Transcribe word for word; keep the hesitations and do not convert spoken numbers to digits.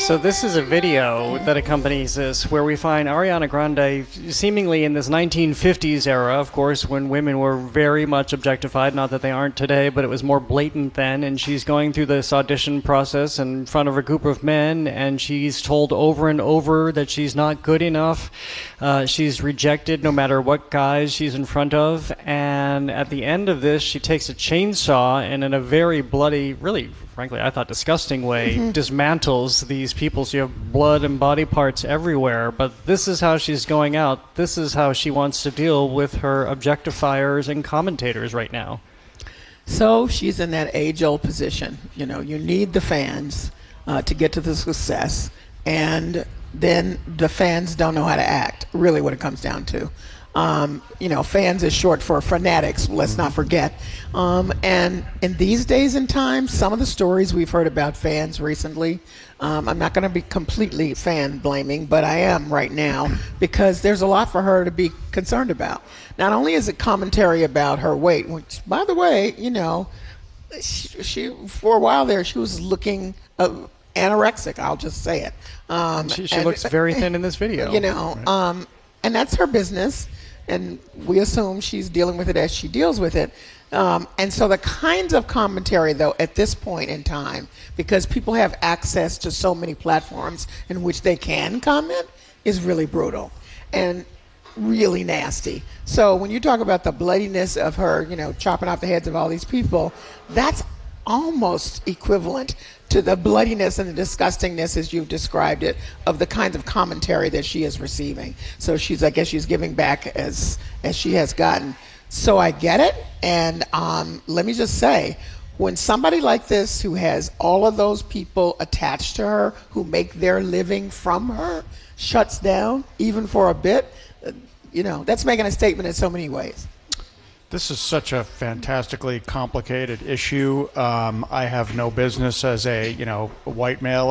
So this is a video that accompanies this where we find Ariana Grande seemingly in this nineteen fifties era, of course, when women were very much objectified. Not that they aren't today, but it was more blatant then. And she's going through this audition process in front of a group of men, and she's told over and over that she's not good enough. Uh, she's rejected no matter what guys she's in front of. And at the end of this, she takes a chainsaw and in a very bloody, really, frankly, I thought disgusting way, mm-hmm. dismantles these people. So you have blood and body parts everywhere. But this is how she's going out. This is how she wants to deal with her objectifiers and commentators right now. So she's in that age-old position. You know, you need the fans uh, to get to the success. And then the fans don't know how to act, really what it comes down to. Um, you know, fans is short for fanatics, let's not forget. Um, and in these days and times, some of the stories we've heard about fans recently, um, I'm not going to be completely fan blaming, but I am right now because there's a lot for her to be concerned about. Not only is it commentary about her weight, which, by the way, you know, she, she for a while there, she was looking uh, anorexic, I'll just say it. Um, she she and, looks very thin in this video. You know, right. um, and that's her business. And we assume she's dealing with it as she deals with it. Um, and so the kinds of commentary, though, at this point in time, because people have access to so many platforms in which they can comment, is really brutal and really nasty. So when you talk about the bloodiness of her, you know, chopping off the heads of all these people, that's almost equivalent to the bloodiness and the disgustingness, as you've described it, of the kinds of commentary that she is receiving. So she's, I guess she's giving back as as she has gotten. So I get it. And um, let me just say, when somebody like this, who has all of those people attached to her, who make their living from her, shuts down, even for a bit, uh, you know, that's making a statement in so many ways. This is such a fantastically complicated issue. Um, I have no business as a, you know, a white male